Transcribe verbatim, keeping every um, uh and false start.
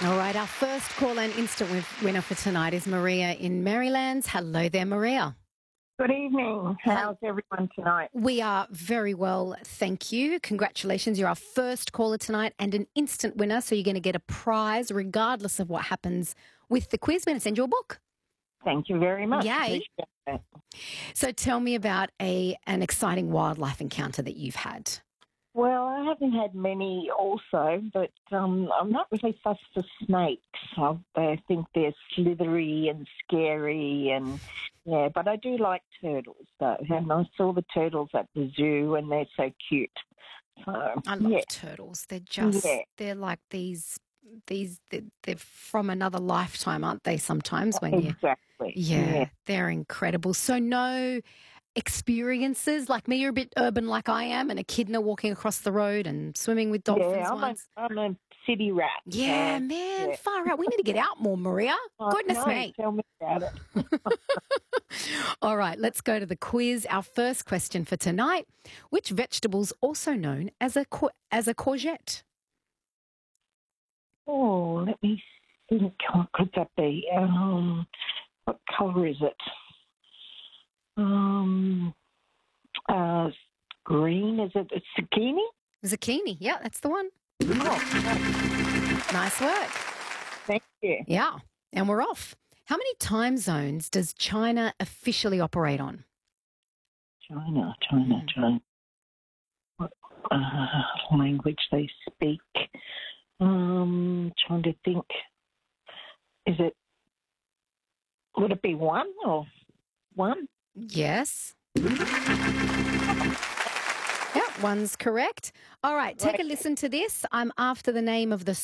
All right, our first call and instant win- winner for tonight is Maria in Maryland. Hello there, Maria. Good evening. How's everyone tonight? We are very well, thank you. Congratulations, you're our first caller tonight and an instant winner, so you're going to get a prize regardless of what happens with the quiz. We're going to send you a book. Thank you very much. Yay. Appreciate that. So tell me about a an exciting wildlife encounter that you've had. Well, I haven't had many also, but um, I'm not really fussed for snakes. I, I think they're slithery and scary and, yeah, but I do like turtles, though. And I saw the turtles at the zoo and they're so cute. So, I love yeah. turtles. They're just, Yeah. they're like these, these, they're, they're from another lifetime, aren't they, sometimes when you... Exactly. Yeah, Yeah. they're incredible. So no experiences like me, you're a bit urban like I am, and echidna walking across the road and swimming with dolphins Yeah, I'm a, once. I'm a city rat. Yeah, so, man, yeah. far out. We need to get out more, Maria. I Goodness know, me. Tell me about it. All right, let's go to the quiz. Our first question for tonight: which vegetable's also known as a cour- as a courgette? Oh, let me think. What could that be? Um, what colour is it? Um, uh, green. Is it a zucchini? Zucchini. Yeah, that's the one. Oh, Nice work. thank you. Yeah, and we're off. How many time zones does China officially operate on? China, China, Mm. China. What uh, language they speak? Um, trying to think. Is it? Would it be one or one? Yes. Yep, one's correct. All right, take a Right. listen to this. I'm after the name of the